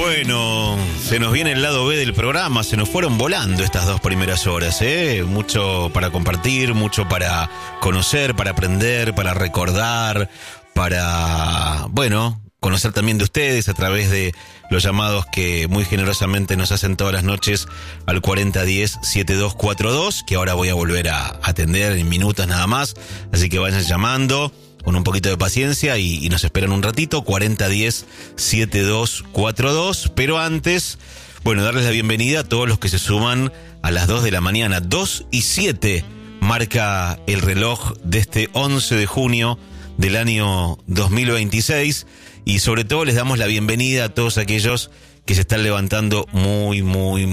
Bueno, se nos viene el lado B del programa, se nos fueron volando estas 2 primeras horas, mucho para compartir, mucho para conocer, para aprender, para recordar, para, bueno, conocer también de ustedes a través de los llamados que muy generosamente nos hacen todas las noches al 4010-7242, que ahora voy a volver a atender en minutos nada más, así que vayan llamando con un poquito de paciencia y nos esperan un ratito, 4010-7242, pero antes, bueno, darles la bienvenida a todos los que se suman a las 2 de la mañana, 2:07 marca el reloj de este 11 de junio del año 2026, y sobre todo les damos la bienvenida a todos aquellos que se están levantando muy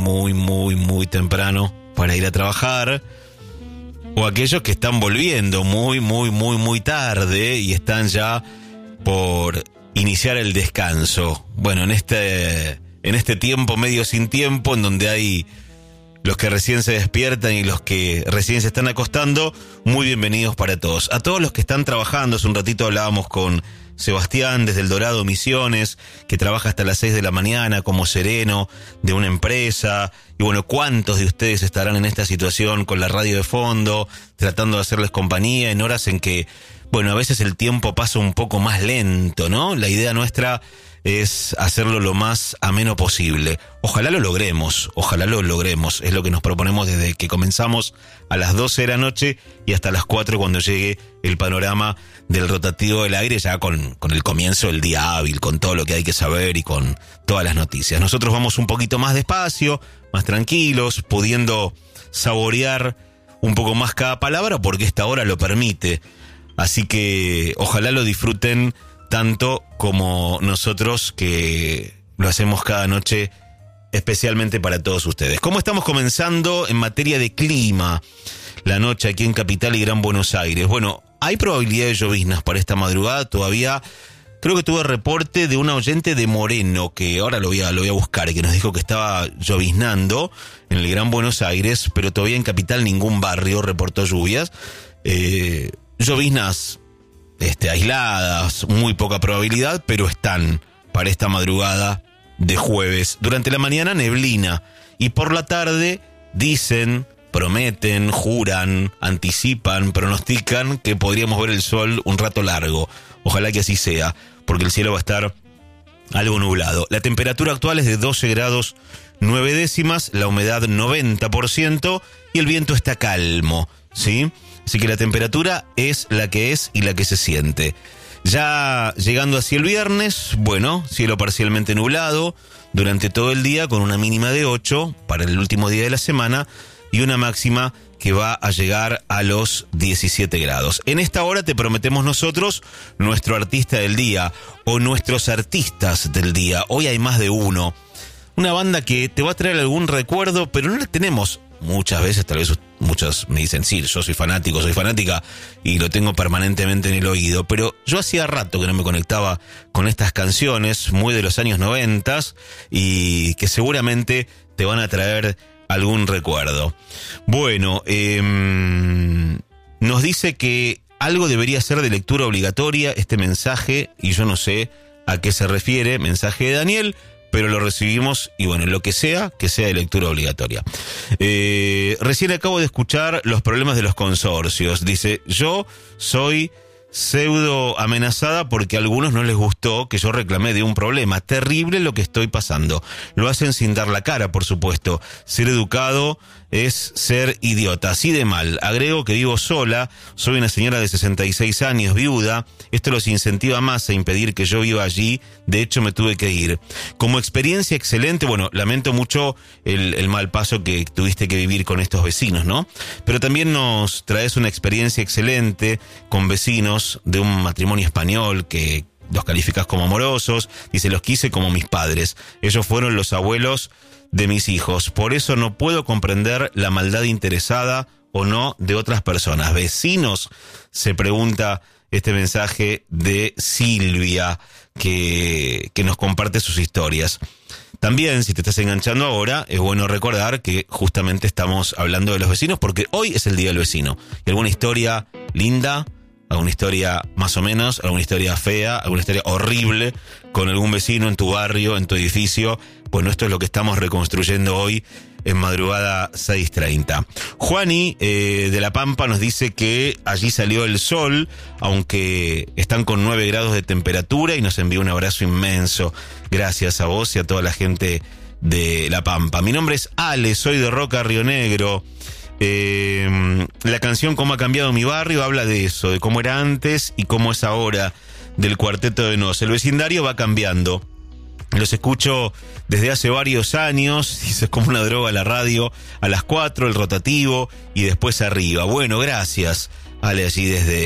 temprano para ir a trabajar, o aquellos que están volviendo muy tarde y están ya por iniciar el descanso. Bueno, en este tiempo medio sin tiempo, en donde hay los que recién se despiertan y los que recién se están acostando, muy bienvenidos para todos. A todos los que están trabajando, hace un ratito hablábamos con Sebastián desde El Dorado Misiones, que trabaja hasta las 6 de la mañana como sereno de una empresa. Y bueno, ¿cuántos de ustedes estarán en esta situación con la radio de fondo, tratando de hacerles compañía en horas en que, bueno, a veces el tiempo pasa un poco más lento, ¿no? La idea nuestra es hacerlo lo más ameno posible. Ojalá lo logremos, es lo que nos proponemos desde que comenzamos a las 12 de la noche y hasta las 4 cuando llegue el panorama del rotativo del aire, ya con el comienzo del día hábil, con todo lo que hay que saber y con todas las noticias. Nosotros vamos un poquito más despacio, más tranquilos, pudiendo saborear un poco más cada palabra porque esta hora lo permite. Así que ojalá lo disfruten tanto como nosotros, que lo hacemos cada noche especialmente para todos ustedes. ¿Cómo estamos comenzando en materia de clima la noche aquí en Capital y Gran Buenos Aires? Bueno, hay probabilidad de lloviznas para esta madrugada todavía. Creo que tuve reporte de una oyente de Moreno, que ahora lo voy a buscar, que nos dijo que estaba lloviznando en el Gran Buenos Aires, pero todavía en Capital ningún barrio reportó lluvias. Lloviznas aisladas, muy poca probabilidad, pero están para esta madrugada de jueves. Durante la mañana neblina y por la tarde dicen, prometen, juran, anticipan, pronostican que podríamos ver el sol un rato largo. Ojalá que así sea, porque el cielo va a estar algo nublado. La temperatura actual es de 12 grados 9 décimas, la humedad 90% y el viento está calmo, ¿sí? Así que la temperatura es la que es y la que se siente. Ya llegando hacia el viernes, bueno, cielo parcialmente nublado durante todo el día con una mínima de 8 para el último día de la semana y una máxima que va a llegar a los 17 grados. En esta hora te prometemos nosotros nuestro artista del día o nuestros artistas del día. Hoy hay más de uno. Una banda que te va a traer algún recuerdo, pero no la tenemos muchas veces. Tal vez muchos me dicen, sí, yo soy fanático, soy fanática y lo tengo permanentemente en el oído, pero yo hacía rato que no me conectaba con estas canciones muy de los años 90 y que seguramente te van a traer algún recuerdo. Bueno, nos dice que algo debería ser de lectura obligatoria este mensaje y yo no sé a qué se refiere, mensaje de Daniel, pero lo recibimos y bueno, lo que sea de lectura obligatoria. Recién acabo de escuchar los problemas de los consorcios. Dice, yo soy pseudo amenazada porque a algunos no les gustó que yo reclamé de un problema. Terrible lo que estoy pasando. Lo hacen sin dar la cara, por supuesto. Ser educado es ser idiota. Así de mal. Agrego que vivo sola. Soy una señora de 66 años, viuda. Esto los incentiva más a impedir que yo viva allí. De hecho, me tuve que ir. Como experiencia excelente, bueno, lamento mucho el mal paso que tuviste que vivir con estos vecinos, ¿no? Pero también nos traes una experiencia excelente con vecinos de un matrimonio español que los calificas como amorosos. Dice, los quise como mis padres. Ellos fueron los abuelos de mis hijos. Por eso no puedo comprender la maldad interesada o no de otras personas. Vecinos, se pregunta este mensaje de Silvia, que nos comparte sus historias. También, si te estás enganchando ahora, es bueno recordar que justamente estamos hablando de los vecinos porque hoy es el Día del Vecino. Y alguna historia linda alguna historia más o menos, alguna historia fea, alguna historia horrible con algún vecino en tu barrio, en tu edificio. Bueno, esto es lo que estamos reconstruyendo hoy en Madrugada 6:30. Juani de La Pampa nos dice que allí salió el sol, aunque están con 9 grados de temperatura, y nos envía un abrazo inmenso. Gracias a vos y a toda la gente de La Pampa. Mi nombre es Ale, soy de Roca, Río Negro. La canción Cómo ha cambiado mi barrio habla de eso, de cómo era antes y cómo es ahora, del Cuarteto de Nos. El vecindario va cambiando. Los escucho desde hace varios años, y es como una droga la radio, a las 4, el rotativo, y después arriba. Bueno, gracias, Ale, allí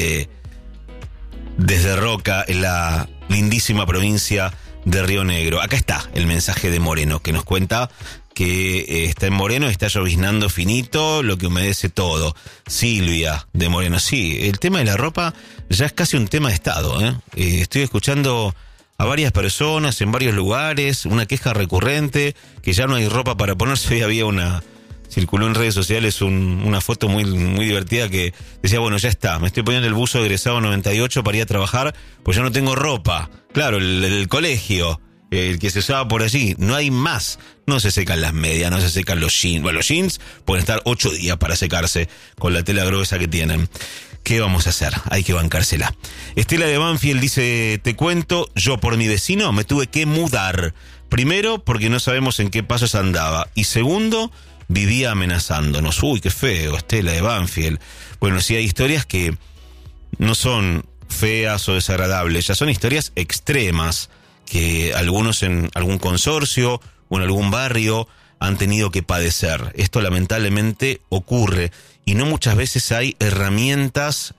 desde Roca, en la lindísima provincia de Río Negro. Acá está el mensaje de Moreno, que nos cuenta que está en Moreno y está lloviznando finito, lo que humedece todo. Silvia de Moreno, sí, el tema de la ropa ya es casi un tema de estado, estoy escuchando a varias personas en varios lugares, una queja recurrente, que ya no hay ropa para ponerse. Hoy había circuló en redes sociales una foto muy, muy divertida que decía, bueno, ya está, me estoy poniendo el buzo egresado 98 para ir a trabajar, pues ya no tengo ropa. Claro, el colegio, el que se usaba por allí, no hay más. No se secan las medias, no se secan los jeans. Bueno, los jeans pueden estar 8 días para secarse con la tela gruesa que tienen. ¿Qué vamos a hacer? Hay que bancársela. Estela de Banfield dice, te cuento, yo por mi vecino me tuve que mudar. Primero, porque no sabemos en qué pasos andaba. Y segundo, vivía amenazándonos. Uy, qué feo, Estela de Banfield. Bueno, sí hay historias que no son feas o desagradables, ya son historias extremas que algunos en algún consorcio o en algún barrio han tenido que padecer. Esto lamentablemente ocurre y no muchas veces hay herramientas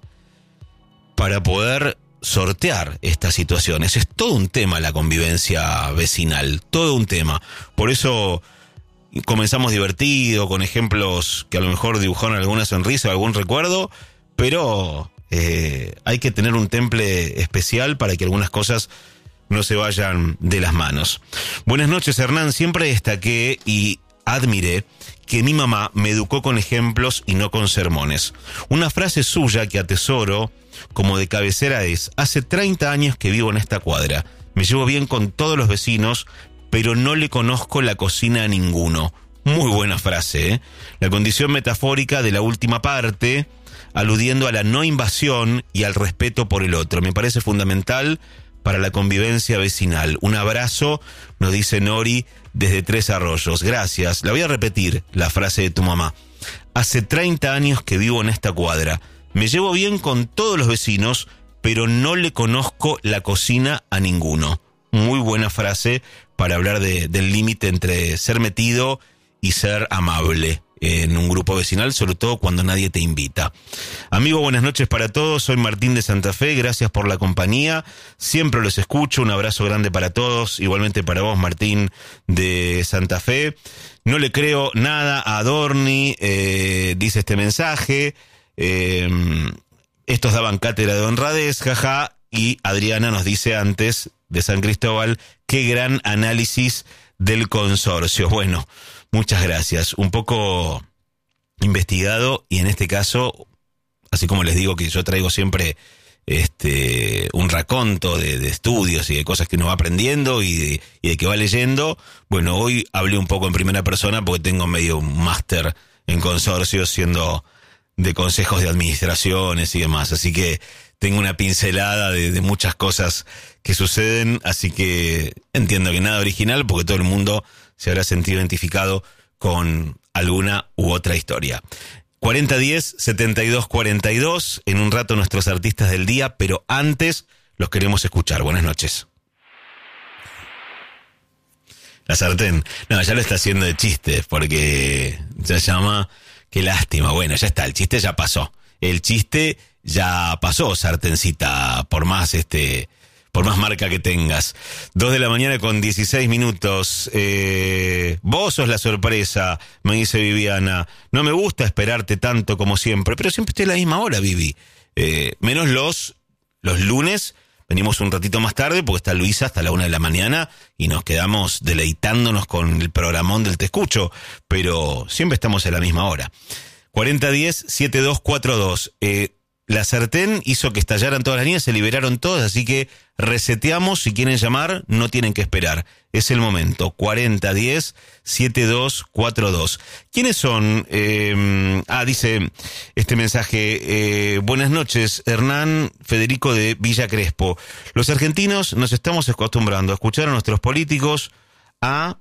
para poder sortear estas situaciones. Es todo un tema la convivencia vecinal, todo un tema. Por eso comenzamos divertido, con ejemplos que a lo mejor dibujaron alguna sonrisa o algún recuerdo, pero hay que tener un temple especial para que algunas cosas no se vayan de las manos. Buenas noches, Hernán. Siempre destaqué y admiré que mi mamá me educó con ejemplos y no con sermones. Una frase suya que atesoro como de cabecera es: hace 30 años que vivo en esta cuadra. Me llevo bien con todos los vecinos, pero no le conozco la cocina a ninguno. Muy buena frase, ¿eh? La condición metafórica de la última parte, aludiendo a la no invasión y al respeto por el otro. Me parece fundamental para la convivencia vecinal. Un abrazo, nos dice Nori desde Tres Arroyos. Gracias. La voy a repetir, la frase de tu mamá. Hace 30 años que vivo en esta cuadra. Me llevo bien con todos los vecinos, pero no le conozco la cocina a ninguno. Muy buena frase para hablar del límite entre ser metido y ser amable en un grupo vecinal, sobre todo cuando nadie te invita. Amigo, buenas noches para todos. Soy Martín de Santa Fe. Gracias por la compañía. Siempre los escucho. Un abrazo grande para todos. Igualmente para vos, Martín de Santa Fe. No le creo nada a Adorni, dice este mensaje. Estos daban cátedra de honradez, jaja. Y Adriana nos dice antes, de San Cristóbal, qué gran análisis del consorcio. Bueno, muchas gracias. Un poco investigado y en este caso, así como les digo que yo traigo siempre un raconto de estudios y de cosas que uno va aprendiendo y de que va leyendo, bueno, hoy hablé un poco en primera persona porque tengo medio un máster en consorcios, siendo de consejos de administraciones y demás, así que tengo una pincelada de muchas cosas que suceden, así que entiendo que nada original porque todo el mundo se habrá sentido identificado con alguna u otra historia. 4010-7242, en un rato nuestros artistas del día, pero antes los queremos escuchar. Buenas noches. La sartén, no, ya lo está haciendo de chiste, porque ya llama, qué lástima, bueno, ya está, el chiste ya pasó. El chiste ya pasó, sartencita, por más marca que tengas. 2:16 a.m. Vos sos la sorpresa, me dice Viviana. No me gusta esperarte tanto como siempre, pero siempre estoy a la misma hora, Vivi. Menos los lunes, venimos un ratito más tarde porque está Luisa hasta la 1 de la mañana y nos quedamos deleitándonos con el programón del Te Escucho, pero siempre estamos a la misma hora. 4010-7242. la sartén hizo que estallaran todas las líneas, se liberaron todas, así que reseteamos. Si quieren llamar, no tienen que esperar. Es el momento. 4010-7242. ¿Quiénes son? Dice este mensaje. Buenas noches, Hernán Federico de Villa Crespo. Los argentinos nos estamos acostumbrando a escuchar a nuestros políticos a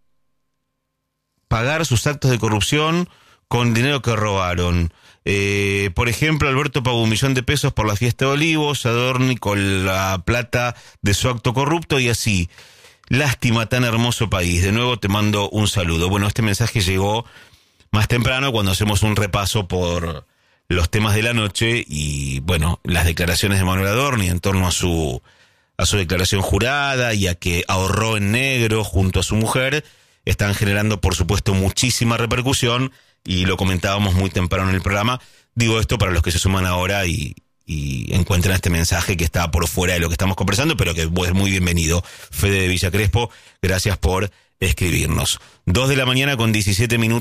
pagar sus actos de corrupción con dinero que robaron. Por ejemplo, Alberto pagó $1.000.000 por la fiesta de Olivos, Adorni con la plata de su acto corrupto y así. Lástima, tan hermoso país. De nuevo te mando un saludo. Bueno, este mensaje llegó más temprano cuando hacemos un repaso por los temas de la noche y, bueno, las declaraciones de Manuel Adorni en torno a su declaración jurada y a que ahorró en negro junto a su mujer, están generando, por supuesto, muchísima repercusión y lo comentábamos muy temprano en el programa. Digo esto para los que se suman ahora y encuentran este mensaje que está por fuera de lo que estamos conversando, pero que es muy bienvenido. Fede de Villa Crespo, gracias por escribirnos. 2:17 a.m,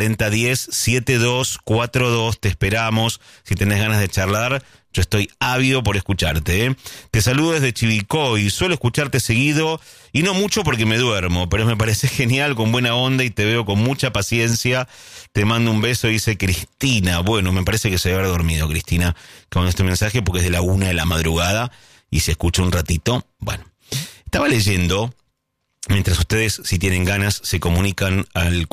4010-7242, te esperamos. Si tenés ganas de charlar, yo estoy ávido por escucharte, ¿eh? Te saludo desde Chivilcoy, suelo escucharte seguido, y no mucho porque me duermo, pero me parece genial, con buena onda, y te veo con mucha paciencia. Te mando un beso, dice Cristina. Bueno, me parece que se debe haber dormido, Cristina, con este mensaje, porque es de la 1 de la madrugada, y se escucha un ratito. Bueno, estaba leyendo, mientras ustedes, si tienen ganas, se comunican al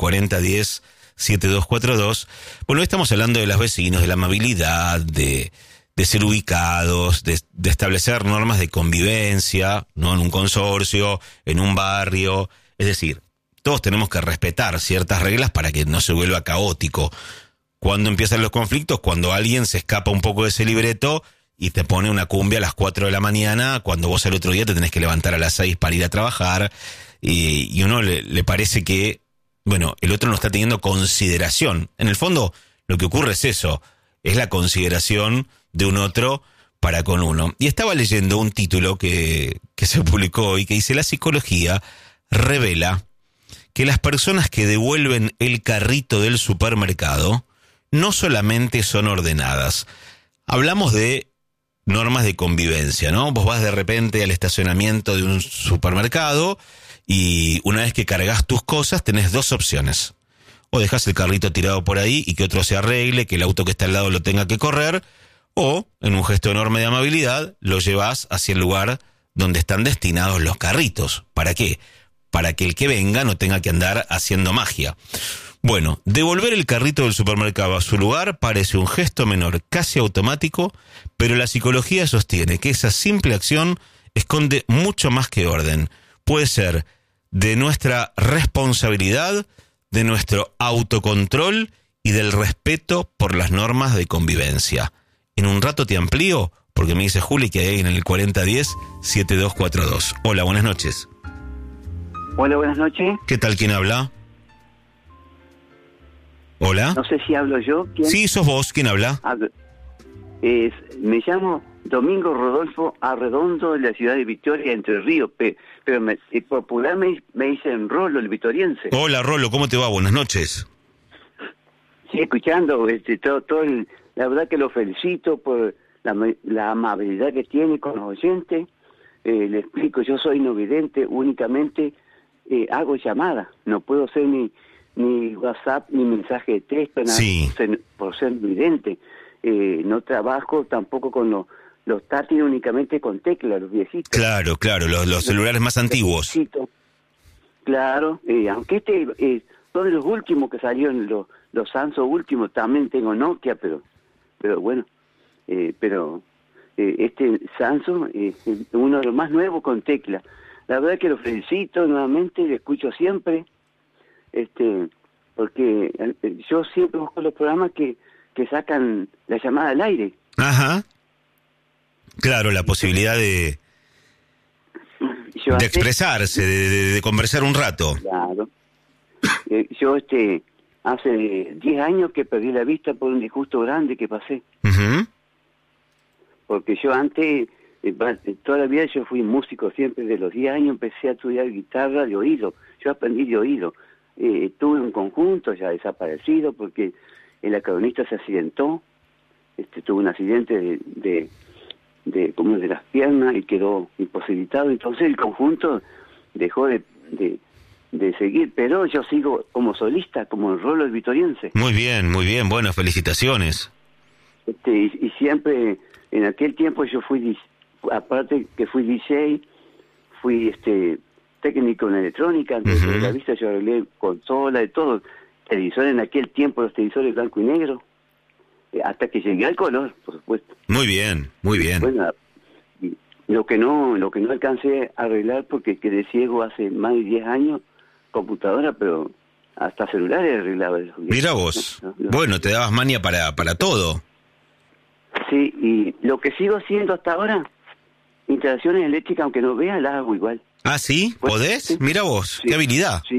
4010-7242. Bueno, hoy estamos hablando de los vecinos, de la amabilidad, de ser ubicados, de establecer normas de convivencia, ¿no? En un consorcio, en un barrio. Es decir, todos tenemos que respetar ciertas reglas para que no se vuelva caótico. ¿Cuándo empiezan los conflictos? Cuando alguien se escapa un poco de ese libreto y te pone una cumbia a las 4 de la mañana, cuando vos al otro día te tenés que levantar a las 6 para ir a trabajar, y uno le parece que, bueno, el otro no está teniendo consideración. En el fondo, lo que ocurre es eso, es la consideración de un otro para con uno. Y estaba leyendo un título que se publicó hoy que dice: la psicología revela que las personas que devuelven el carrito del supermercado no solamente son ordenadas. Hablamos de normas de convivencia, ¿no? Vos vas de repente al estacionamiento de un supermercado y una vez que cargas tus cosas tenés dos opciones. O dejás el carrito tirado por ahí y que otro se arregle, que el auto que está al lado lo tenga que correr, o, en un gesto enorme de amabilidad, lo llevas hacia el lugar donde están destinados los carritos. ¿Para qué? Para que el que venga no tenga que andar haciendo magia. Bueno, devolver el carrito del supermercado a su lugar parece un gesto menor, casi automático, pero la psicología sostiene que esa simple acción esconde mucho más que orden. Puede ser de nuestra responsabilidad, de nuestro autocontrol y del respeto por las normas de convivencia. En un rato te amplío, porque me dice Juli que hay alguien en el 4010-7242. Hola, buenas noches. Hola, buenas noches. ¿Qué tal? ¿Quién habla? Hola. No sé si hablo yo. ¿Quién? Sí, sos vos. ¿Quién habla? Me llamo Domingo Rodolfo Arredondo, de la ciudad de Victoria, Entre Ríos, pero popular me dicen Rolo, el vitoriense. Hola, Rolo, ¿cómo te va? Buenas noches. Sí, escuchando, la verdad que lo felicito por la amabilidad que tiene con los oyentes. Le explico, yo soy no vidente, únicamente hago llamadas, no puedo hacer ni WhatsApp ni mensaje de texto, nada, sí, por ser vidente. No trabajo tampoco con los táctiles, únicamente con teclas, los viejitos. Claro, los celulares más antiguos. Viejitos. Claro, aunque todos los últimos que salieron, los Samsung últimos, también tengo Nokia, pero bueno, este Samsung es uno de los más nuevos con tecla. La verdad que lo felicito nuevamente, lo escucho siempre, porque yo siempre busco los programas que sacan la llamada al aire. Ajá. Claro, la posibilidad de expresarse, de conversar un rato. Claro. Yo hace 10 años que perdí la vista por un disgusto grande que pasé. Uh-huh. Porque yo antes, toda la vida yo fui músico, siempre de los 10 años empecé a estudiar guitarra de oído. Yo aprendí de oído. Tuve un conjunto ya desaparecido porque el acordeonista se accidentó tuvo un accidente de las piernas y quedó imposibilitado. Entonces el conjunto dejó de seguir, pero yo sigo como solista, como el Rolo Vitoriense. Muy bien, bueno, felicitaciones. Y siempre, en aquel tiempo yo fui, aparte que fui DJ, fui técnico en electrónica, entonces de la vista yo arreglé consola y todo, televisores en aquel tiempo, los televisores blanco y negro, hasta que llegué al color, por supuesto. Muy bien. Bueno, lo que no alcancé a arreglar porque quedé ciego hace más de 10 años, computadora, pero hasta celulares arreglaba eso. Mira vos, bueno, te dabas maña para todo. Sí, y lo que sigo haciendo hasta ahora, instalaciones eléctricas, aunque no vea, las hago igual. ¿Ah, sí? ¿Podés? Sí. Mira vos, Sí. qué habilidad. Sí.